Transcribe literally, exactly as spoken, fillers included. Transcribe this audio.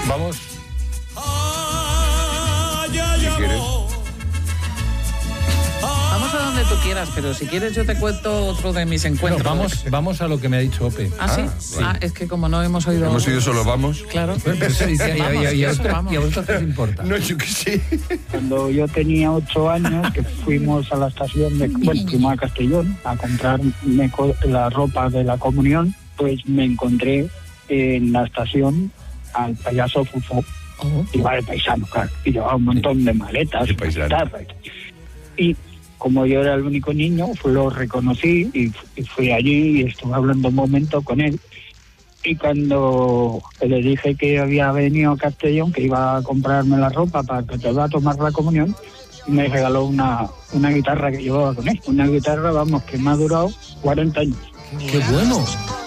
Vamos. Si quieres. Vamos a donde tú quieras, pero si quieres yo te cuento otro de mis encuentros. No, vamos, vamos a lo que me ha dicho Ope. ¿Ah, sí? Ah, Sí. bueno. Ah, es que como no hemos oído... Hemos ido solo vamos. Claro. Pero eso, y, y, y, Vamos, y, y, a eso, vosotros- vamos. y a vosotros qué os importa. No, yo qué sé. Cuando yo tenía ocho años, que fuimos a la estación de... Bueno, fuimos a Castellón a comprar la ropa de la comunión, pues me encontré en la estación al payaso Fufo. Oh. Iba de paisano, claro. Y llevaba un montón de maletas. De paisano. guitarra. Y como yo era el único niño, pues lo reconocí y, y fui allí y estuve hablando un momento con él. Y cuando le dije que había venido a Castellón, que iba a comprarme la ropa para que te iba a tomar la comunión, me regaló una, una guitarra que llevaba con él. Una guitarra, vamos, que me ha durado cuarenta años. ¡Qué bueno!